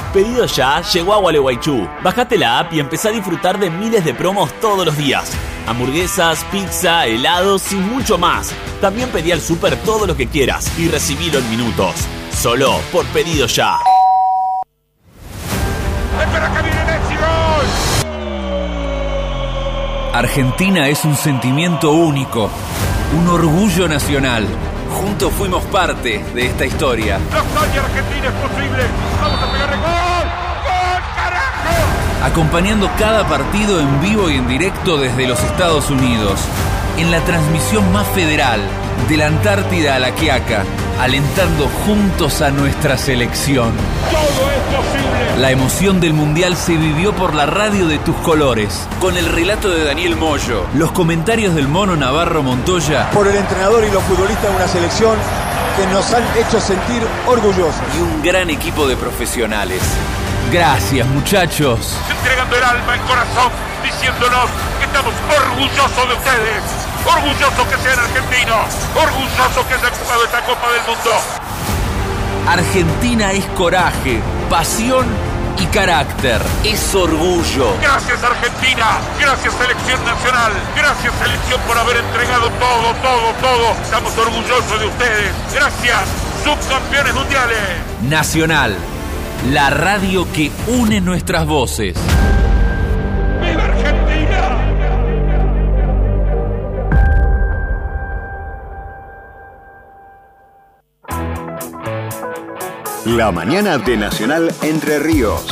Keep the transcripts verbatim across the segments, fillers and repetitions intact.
Pedido Ya llegó a Gualeguaychú. Bajate la app y empezá a disfrutar de miles de promos todos los días. Hamburguesas, pizza, helados y mucho más. También pedí al súper todo lo que quieras y recibilo en minutos. Solo por Pedido Ya. ¡Espera que viene Messi! ¡Gol! Argentina es un sentimiento único, un orgullo nacional. Juntos fuimos parte de esta historia. ¡La hazaña argentina es posible! ¡Vamos a pegarle gol! ¡Gol, carajo! Acompañando cada partido en vivo y en directo desde los Estados Unidos. En la transmisión más federal, de la Antártida a la Quiaca, alentando juntos a nuestra selección. ¡Todo es posible! La emoción del Mundial se vivió por la radio de tus colores, con el relato de Daniel Moyo, los comentarios del Mono Navarro Montoya, por el entrenador y los futbolistas de una selección que nos han hecho sentir orgullosos. Y un gran equipo de profesionales. Gracias, muchachos. Entregando el alma, el corazón, diciéndonos que estamos orgullosos de ustedes. Orgullosos que sean argentinos. Orgullosos que hayan jugado esta Copa del Mundo. Argentina es coraje, pasión y carácter. Es orgullo. Gracias, Argentina. Gracias, Selección Nacional. Gracias, Selección, por haber entregado todo, todo, todo. Estamos orgullosos de ustedes. Gracias, subcampeones mundiales. Nacional, la radio que une nuestras voces. ¡Viva Argentina! La mañana de Nacional Entre Ríos.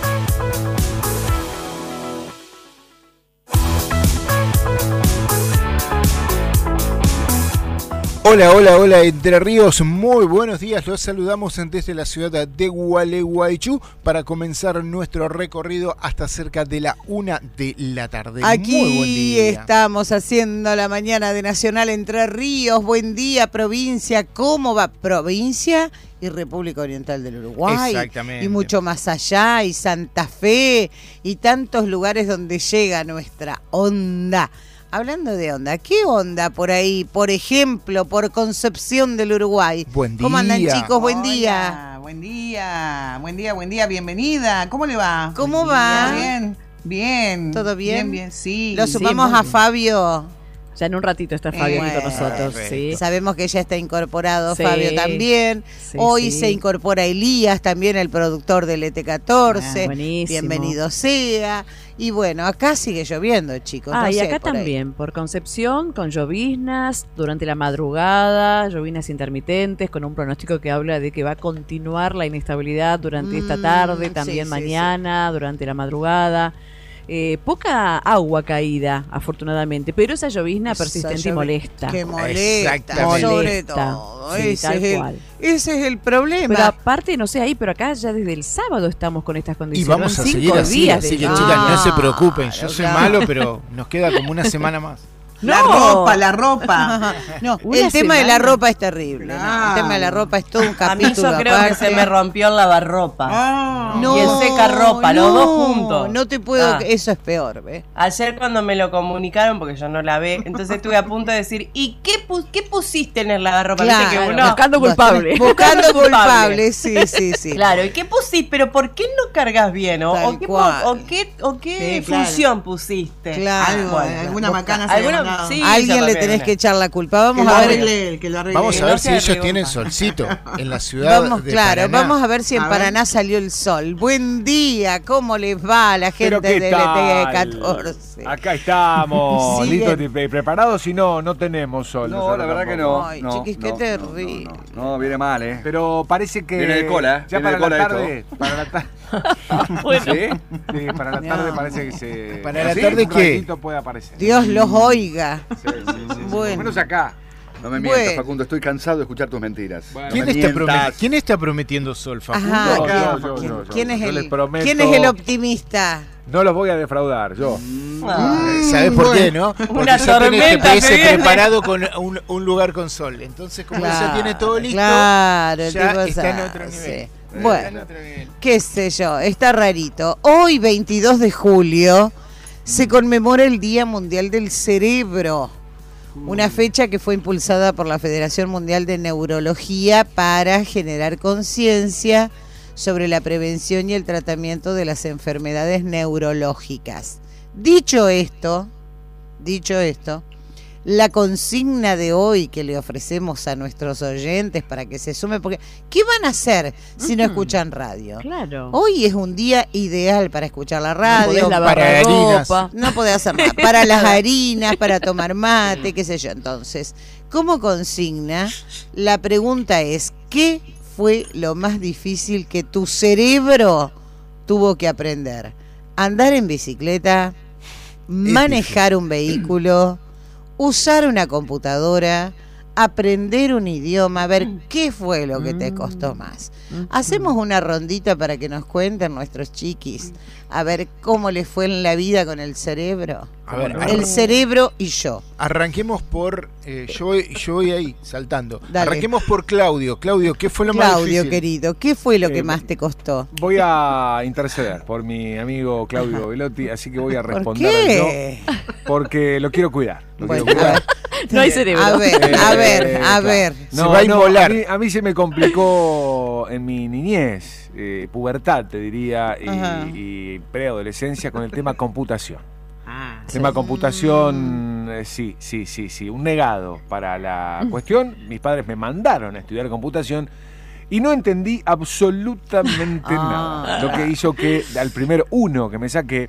Hola, hola, hola Entre Ríos, muy buenos días, los saludamos desde la ciudad de Gualeguaychú para comenzar nuestro recorrido hasta cerca de la una de la tarde. Aquí muy buen día. Estamos haciendo la mañana de Nacional Entre Ríos, buen día provincia, ¿cómo va? Provincia y República Oriental del Uruguay. Exactamente. Y mucho más allá, y Santa Fe, y tantos lugares donde llega nuestra onda. Hablando de onda, ¿qué onda por ahí? Por ejemplo, por Concepción del Uruguay. Buen día. ¿Cómo andan, chicos? Buen Hola, día. Buen día, buen día, buen día, bienvenida. ¿Cómo le va? ¿Cómo Buen va? día. Bien, bien. ¿Todo bien? Bien, bien, sí. Lo sí, sumamos muy a bien. Fabio. Ya en un ratito está Fabio Eh, aquí con nosotros, sí. Sabemos que ya está incorporado Sí. Fabio también. Sí, Hoy sí. se incorpora Elías, también el productor del E T catorce. Ah, buenísimo. Bienvenido sea. Y bueno, acá sigue lloviendo, chicos. Ah, no y sé, acá por ahí. también, por Concepción, con lloviznas durante la madrugada, lloviznas intermitentes, con un pronóstico que habla de que va a continuar la inestabilidad durante Mm, esta tarde, sí, también sí, mañana, durante la madrugada. Eh, poca agua caída, afortunadamente, pero esa llovizna Esa persistente y llovi- molesta. Que molesta, Exactamente. sobre Molesta. todo. Sí, ese, tal es el, cual. ese es el problema. Pero aparte, no sé ahí, pero acá ya desde el sábado estamos con estas Y condiciones. vamos a Cinco seguir así, días así de que lluvia. chicas, no se Ah, preocupen, yo soy claro. malo, pero nos queda como una semana más. La No. ropa, la ropa. No, Una el tema de la semana. ropa es terrible. ¿no? El tema de la ropa es todo un A mí capítulo yo creo aparte. que se me rompió el lavarropa. Ah. No, Y el secarropa, los no, dos juntos. No te puedo, Ah. eso es peor, ¿ves? Ayer cuando me lo comunicaron, porque yo no la ve, entonces estuve a punto de decir, ¿y qué, pu- qué pusiste en el lavarropa? Viste Claro, que uno- buscando culpable. Buscando Buscando culpable, sí, sí, sí. Claro, ¿y qué pusiste? ¿Pero por qué no cargas bien? ¿O, Tal o qué, pu- cual. o qué, o qué Sí, claro. función pusiste? Claro. Algo, Bueno, alguna busca- macana se alguna- le ha mandado. sí. A alguien yo le también, tenés ¿no? que echar la culpa. Que Vamos lo a ver. arregle él, que lo arregle Vamos él. a no ver se si ellos arregla. tienen solcito en la ciudad Vamos, de claro, Paraná. vamos a ver si en A ver. Paraná salió el sol. Buen día, ¿cómo les va a la gente del E T catorce? Acá estamos, Sí, listos bien. y preparados y no, no tenemos sol. No, nosotros la verdad que tampoco. no. Ay, no, chiquis, qué no, terrible. No, no, no, viene mal, ¿eh? Pero parece que Viene de cola, ¿eh? ya Viene para de cola la tarde, esto. para la tarde, ¿Sí? sí, para la tarde No. parece que se ¿Para la ¿Sí? tarde un qué? ratito puede aparecer. Dios los oiga. Sí, sí, sí, sí, por lo Bueno. menos acá. No me mientas, Bueno. Facundo, estoy cansado de escuchar tus mentiras. Bueno. No ¿Quién me está, mientas. promet- ¿Quién está prometiendo sol, Facundo? Ajá, Yo, ¿qué? yo, yo, ¿Quién, yo, yo. quién es Yo el, les prometo- ¿Quién es el optimista? No los voy a defraudar, yo. Ah. ¿Sabés por qué, no? Porque Una ya tenés tormenta G P S que viene. preparado con un, un lugar con sol. Entonces, como ya tiene todo listo, Claro, el ya tipo está en sabe, otro nivel. sí. Está en Bueno, otro nivel. qué sé yo, está rarito. Hoy, veintidós de julio, se conmemora el Día Mundial del Cerebro. Una fecha que fue impulsada por la Federación Mundial de Neurología para generar conciencia sobre la prevención y el tratamiento de las enfermedades neurológicas. Dicho esto, dicho esto, la consigna de hoy que le ofrecemos a nuestros oyentes para que se sumen, porque ¿qué van a hacer si no escuchan radio? Claro. Hoy es un día ideal para escuchar la radio, podés lavar para la harinas, ropa. no podés hacer nada, para las harinas, para tomar mate, qué sé yo. Entonces, como consigna, la pregunta es, ¿qué fue lo más difícil que tu cerebro tuvo que aprender? ¿Andar en bicicleta? ¿Manejar un vehículo? ¿Usar una computadora? ¿Aprender un idioma? A ver, ¿qué fue lo que te costó más? Hacemos una rondita para que nos cuenten nuestros chiquis, a ver cómo les fue en la vida con el cerebro. A ver, el arran- cerebro y yo. Arranquemos por. Eh, yo, voy, yo voy ahí, saltando. Dale. Arranquemos por Claudio. Claudio, ¿qué fue lo más Claudio, difícil? querido, ¿qué fue lo que Eh, más te costó? Voy a interceder por mi amigo Claudio Velotti, así que voy a ¿Por responder qué? al no, porque lo quiero cuidar. Lo Bueno, quiero a cuidar. ver. No hay cerebro. A ver, a Eh, ver, a claro. ver. Se va a inmolar. A mí, a mí se me complicó en mi niñez, eh, pubertad te diría, Ajá. y, y preadolescencia con el tema computación. Ah, El tema computación, eh, sí, sí, sí, sí, un negado para la cuestión. Mis padres me mandaron a estudiar computación y no entendí absolutamente Ah. nada. Lo que hizo que al primer uno que me saqué,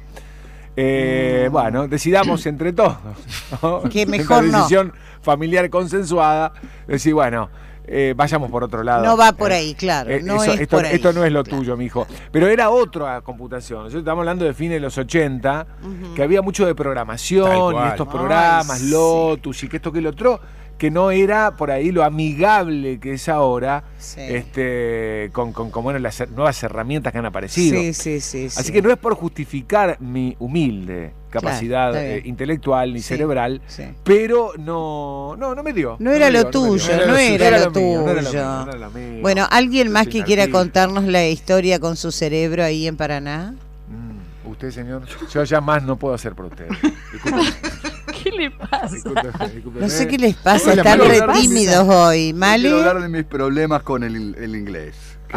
eh, bueno, decidamos entre todos, ¿no? Que mejor Una no. decisión familiar consensuada, decir, bueno, eh, vayamos por otro lado. No va por Eh, ahí, claro. eh, no eso- es esto, por ahí. esto no es lo Claro. tuyo, mijo. Pero era otra computación. Nosotros estamos hablando de fines de los ochenta, que había mucho de Tal programación, cual. y estos Ay, programas, sí. Lotus y que esto que lo otro, que no era por ahí lo amigable que es ahora, Sí. este, con, con, con, bueno, las nuevas herramientas que han aparecido. Sí, sí, sí. Así sí. que no es por justificar mi humilde capacidad está bien. eh, intelectual ni Sí, cerebral, sí. pero no, no, no me dio. No era me lo dio, me dio. tuyo, no suyo, era lo mío, no era lo tuyo. mío, no era lo mío. Bueno, ¿alguien Yo más soy que un quiera artista. contarnos la historia con su cerebro ahí en Paraná? Mm, usted, señor, yo ya más no puedo hacer por usted. Discúlpeme, ¿Qué le pasa? discúlpeme, discúlpeme. No sé qué les pasa, Hola, están Mali. re tímidos hoy. Quiero ¿Male? hablar de mis problemas con el, el inglés.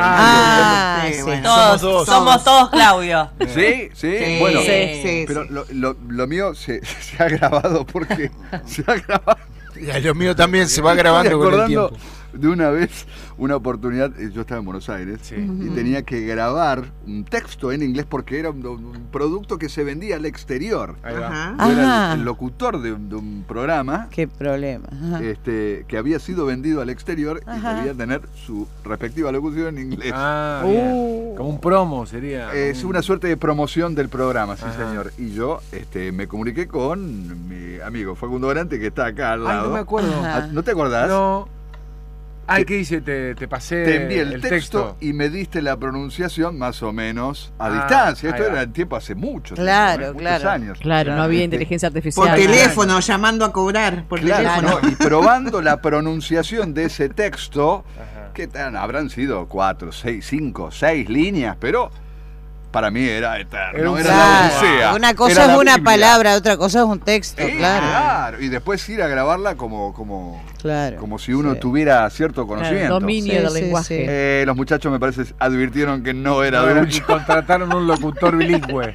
Ah, Sí, sí. bueno. Todos, Somos dos. somos todos Claudio. ¿Sí? ¿Sí? Sí, Bueno, sí, sí, pero sí. lo, lo- lo mío se, se ha grabado porque se ha grabado. Y a lo mío también se va Estoy grabando con el acordando tiempo. de una vez, una oportunidad, eh, yo estaba en Buenos Aires y tenía que grabar un texto en inglés porque era un, un producto que se vendía al exterior. Ahí va. Ajá. Yo era Ajá. el, el locutor de, un- de un programa Qué problema. Ajá. este, que había sido vendido al exterior y Ajá. debía tener su respectiva locución en inglés. Ah, bien. Uh. Como un promo sería. Es una suerte de promoción del programa, sí Ajá. señor. Y yo este, me comuniqué con mi amigo Facundo Garante, que está acá al Ay, lado. no me acuerdo. Ajá. Ah, ¿No te acordás? No. Ay, ¿qué hice? Te, te pasé Te envié el, texto, y me diste la pronunciación más o menos a Ah, distancia. Esto ahí era va. en tiempo hace mucho Claro, tiempo, ¿eh? Muchos claro. años. Claro, no había Este, inteligencia artificial. Por Claro. teléfono, llamando a cobrar. Por Claro, teléfono. no, y probando la pronunciación de ese texto, Ajá. que tan- habrán sido cuatro, seis, cinco, seis líneas, pero para mí era eterno. Era un Era Claro. la odisea. Una cosa Era es la una Biblia. palabra, otra cosa es un texto, Sí, claro. claro. Y después ir a grabarla como, como, Claro. como si uno Sí. tuviera cierto Claro, conocimiento. dominio Sí, del sí, lenguaje. sí. Eh, los muchachos me parece advirtieron que no era No, y ducho. contrataron un locutor bilingüe.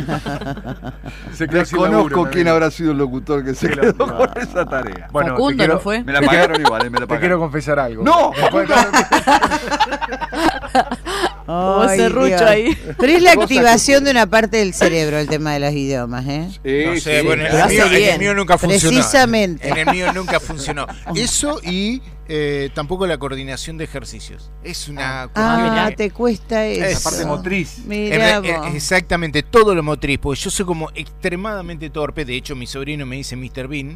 Se quedó sin Desconozco laburo, quién me- habrá sido el locutor que se Qué quedó locura. con esa tarea. Bueno, Facundo, te quiero- ¿no fue? Me la pagaron igual, eh, me la Te pagaron. quiero confesar algo. ¡No! Después- Como Ay, serrucho Dios. ahí. Pero es la Cosa activación que- de una parte del cerebro el tema de los idiomas, ¿eh? Sí, No sé, sí, bueno, en lo el, hace mío, en el bien. mío nunca funcionó. Precisamente. En el mío nunca funcionó. Eso y eh, tampoco la coordinación de ejercicios. Es una cuestión Ah, que- te cuesta eso. Esa parte motriz. Mirá En re- vos. eh, exactamente, todo lo motriz, porque yo soy como extremadamente torpe. De hecho, mi sobrino me dice mister Bean.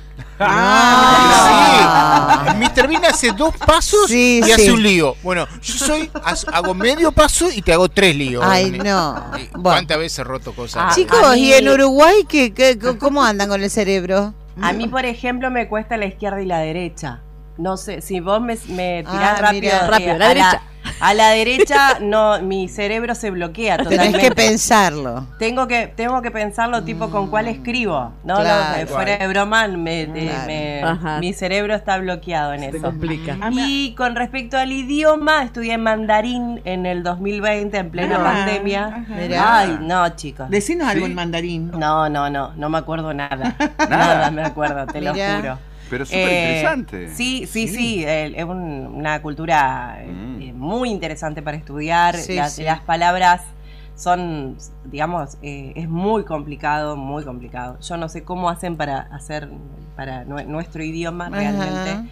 Ah. Sí, mister Bean hace dos pasos Sí, y sí. hace un lío. Bueno, yo soy, haz- hago medio paso y te hago tres líos. Ay, no. Y Bueno. ¿Cuántas veces he roto cosas? Ah, Chicos, a mí- ¿y en Uruguay qué, qué- cómo andan con el cerebro? A mí, por ejemplo, me cuesta la izquierda y la derecha. No sé, si vos me, me tirás Ah, rápido, mirá. eh, Rápido, la a derecha. A la derecha, no, mi cerebro se bloquea totalmente. Tenés que pensarlo. Tengo que, tengo que pensarlo tipo con cuál escribo. No, Claro. no, fuera de broma, me, de- Claro. me- Ajá. mi cerebro está bloqueado en Se eso. complica. Y con respecto al idioma, estudié mandarín en el dos mil veinte, en plena Ah, pandemia. ajá. Mirá. Ay, no, chicos. Decinos algo Sí. en mandarín. No, no, no, no me acuerdo nada. Nada. Nada me acuerdo, te lo Mirá. juro. Pero súper interesante. Sí, sí, sí, eh, es un- una cultura eh, Mm. eh, muy interesante para estudiar. Sí, las, sí. las palabras son, digamos, eh, es muy complicado, muy complicado. Yo no sé cómo hacen para hacer, para nue- nuestro idioma Ajá. realmente.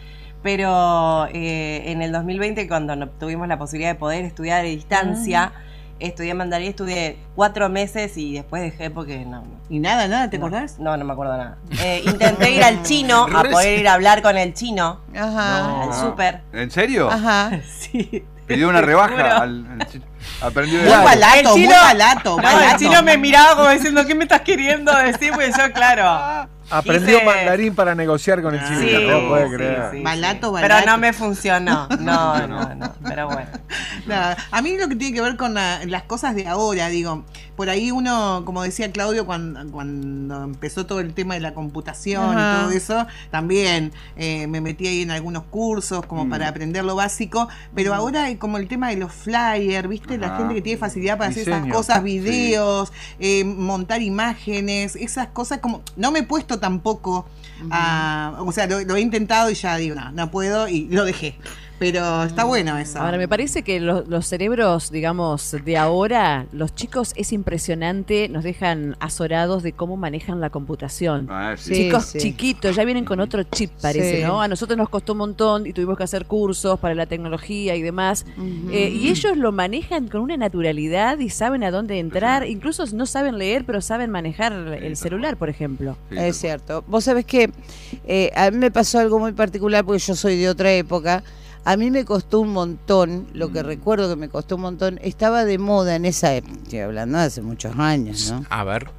Pero eh, en el dos mil veinte, cuando no- tuvimos la posibilidad de poder estudiar a distancia, estudié mandarín, estudié cuatro meses y después dejé porque no. no. Y nada, nada, ¿te No, acordás? No, no me acuerdo nada. Eh, intenté ir al chino, a Re- poder ir a hablar con el chino, Ajá. al súper. ¿En serio? Ajá. Sí. Pidió una Te rebaja. juro. Al, al chi- aprendió de Muy algo. barato, El muy chino- barato, No, barato. el chino me miraba como diciendo, ¿qué me estás queriendo decir? Pues yo, claro. Aprendió Hice- mandarín para negociar con el chino. Sí, no puede sí, creer. sí, Balato, sí. balato. Pero no me funcionó. No, no, no. Pero bueno. Nada, a mí lo que tiene que ver con la- las cosas de ahora, digo, por ahí uno, como decía Claudio, cuando, cuando empezó todo el tema de la computación Ajá. y todo eso, también eh, me metí ahí en algunos cursos como Mm. para aprender lo básico, pero ahora hay como el tema de los flyers, ¿viste? La Ajá. gente que tiene facilidad para hacer Diseño. esas cosas, videos, eh, montar imágenes, esas cosas como... No me he puesto tampoco a... O sea, lo, lo he intentado y ya digo, no, no puedo y lo dejé. Pero está bueno eso. Ahora, me parece que lo- los cerebros, digamos, de ahora, los chicos es impresionante, nos dejan azorados de cómo manejan la computación. Ah, sí. Sí, Chicos sí. chiquitos, ya vienen con otro chip, parece, Sí. ¿no? A nosotros nos costó un montón y tuvimos que hacer cursos para la tecnología y demás. Ujú. Eh, y ellos lo manejan con una naturalidad y saben a dónde entrar. Incluso no saben leer, pero saben manejar el celular, por ejemplo. Sí, Es cierto. Vos sabés que eh, a mí me pasó algo muy particular porque yo soy de otra época. A mí me costó un montón, lo que Mm. recuerdo que me costó un montón, estaba de moda en esa época, estoy hablando de hace muchos años, ¿no? A ver.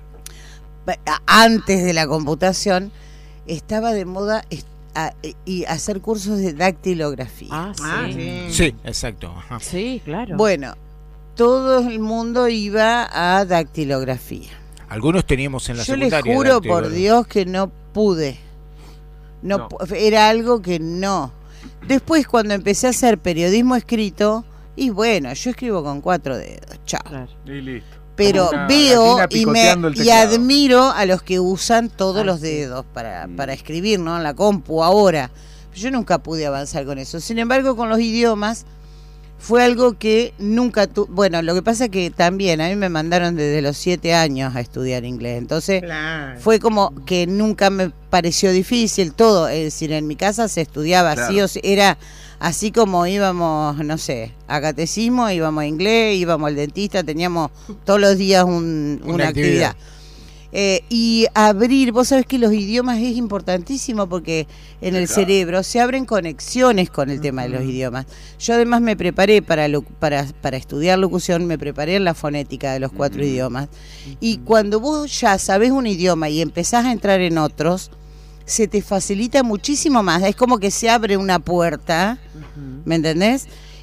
Antes de la computación, estaba de moda est- a- y hacer cursos de dactilografía. Ah, sí. Ah, sí. sí. Sí, exacto. Ajá. claro. Bueno, todo el mundo iba a dactilografía. Algunos teníamos en la Yo les secundaria. juro dactilo- por Dios que no pude. No, No. pu- era algo que no. Después cuando empecé a hacer periodismo escrito, y bueno, yo escribo con cuatro dedos, chao. Claro. Y listo. Pero Como una veo gallina y me picoteando el y teclado. admiro a los que usan todos Ah, los sí. dedos para, Mm. para escribir, ¿no? En la compu ahora. Yo nunca pude avanzar con eso. Sin embargo, con los idiomas fue algo que nunca tuve. Bueno, lo que pasa es que también a mí me mandaron desde los siete años a estudiar inglés. Entonces Claro. fue como que nunca me pareció difícil todo. Es decir, en mi casa se estudiaba Claro. así o sí, era así como íbamos, no sé, a catecismo, íbamos a inglés, íbamos al dentista, teníamos todos los días un- Una una, actividad. actividad. Eh, y abrir, vos sabés que los idiomas es importantísimo porque en el Claro. cerebro se abren conexiones con el tema de los idiomas. Yo además me preparé para, lo- para, para estudiar locución, me preparé en la fonética de los cuatro Ujú. idiomas. Y cuando vos ya sabés un idioma y empezás a entrar en otros, se te facilita muchísimo más. Es como que se abre una puerta, ¿me entendés?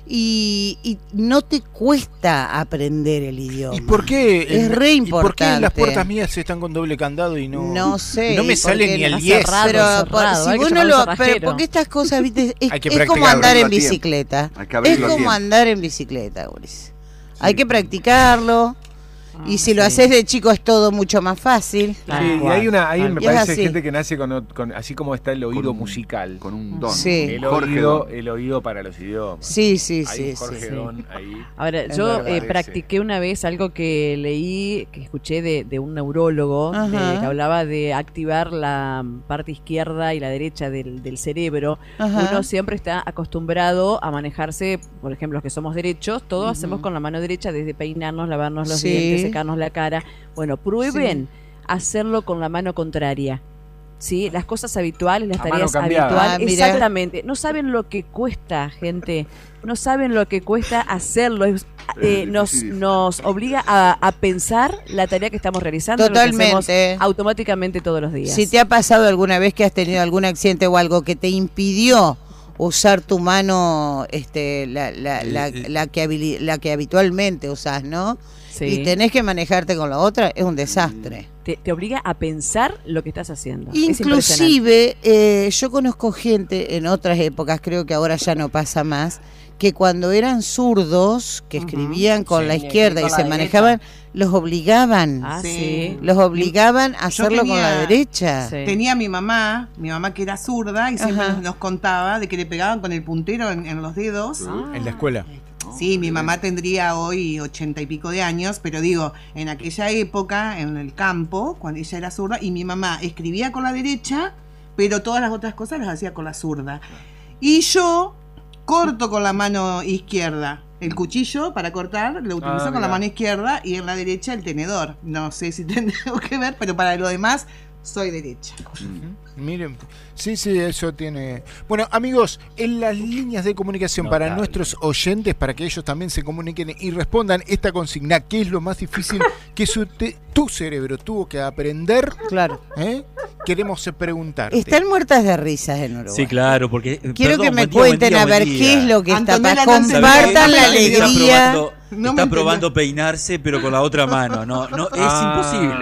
Y, y no te cuesta aprender el idioma. ¿Y por qué? Es el- re ¿y por qué las importante. puertas mías están con doble candado y no? No sé. No me sale porque ni el no- diez. cerrado, Pero cerrado, por- hay si que vos no llamarlo lo, cerrajero. pero porque estas cosas, viste, es, Hay que es como practicarlo, andar en abrirlo a tiempo. bicicleta. Hay que Es abrirlo a como tiempo. andar en bicicleta, Boris. Hay que practicarlo. Y si lo sí. haces de chico es todo mucho más fácil. Tal Sí, y cual, hay una, hay, tal me cual. parece Es así. gente que nace con, o- con- así como está el oído Con un- musical. Con un don. Sí. El Jorge oído, Don. el oído para los idiomas. Sí, sí, Hay sí, un Jorge sí. Don ahí. Ahora, Es yo verdad. eh, Parece. practiqué una vez algo que leí, que escuché de, de un neurólogo, Ajá. de- que hablaba de activar la parte izquierda y la derecha del, del cerebro. Ajá. Uno siempre está acostumbrado a manejarse, por ejemplo, los que somos derechos, todo hacemos con la mano derecha, desde peinarnos, lavarnos los Sí. dientes, secarnos la cara. Bueno, prueben hacerlo con la mano contraria. ¿Sí? Las cosas habituales, las A mano tareas cambiada. habituales. Ah, mira. Exactamente. No saben lo que cuesta, gente. No saben lo que cuesta hacerlo. Es- eh, Es nos, difícil. nos obliga a, a pensar la tarea que estamos realizando. lo que Totalmente. hacemos automáticamente todos los días. Si te ha pasado alguna vez que has tenido algún accidente o algo que te impidió usar tu mano, este, la, la, la, la, que, habili- la que habitualmente usás, ¿no? Sí. Y tenés que manejarte con la otra, es un desastre. Te, te obliga a pensar lo que estás haciendo. Es Inclusive, eh, yo conozco gente en otras épocas, creo que ahora ya no pasa más, que cuando eran zurdos, que escribían con Sí, la izquierda con y la se derecha. manejaban, los obligaban. Ah, Sí. sí. Los obligaban a Yo hacerlo con la tenía- derecha. Sí. Tenía mi mamá, mi mamá que era zurda, y siempre Ajá. nos, nos contaba de que le pegaban con el puntero en, en los dedos. En la escuela. Sí, mi mamá tendría hoy ochenta y pico de años, pero digo, en aquella época, en el campo, cuando ella era zurda, y mi mamá escribía con la derecha, pero todas las otras cosas las hacía con la zurda. Y yo corto con la mano izquierda. El cuchillo para cortar lo utilizo Ah, con la mirá. mano izquierda y en la derecha el tenedor. No sé si tengo que ver, pero para lo demás soy derecha. Miren, sí, sí, eso tiene... Bueno, amigos, en las líneas de comunicación para Notable. nuestros oyentes, para que ellos también se comuniquen y respondan esta consigna, ¿qué es lo más difícil que su te- tu cerebro tuvo que aprender? Claro. ¿Eh? Queremos preguntarte. Están muertas de risas en Uruguay. Sí, claro, porque... eh, Quiero perdón, que me buen día, buen cuenten día, a buen ver día. qué es lo que está Antonella, para no te- compartan la Está alegría. probando, No está me probando peinarse, pero con la otra mano. No, no, es Ah. imposible.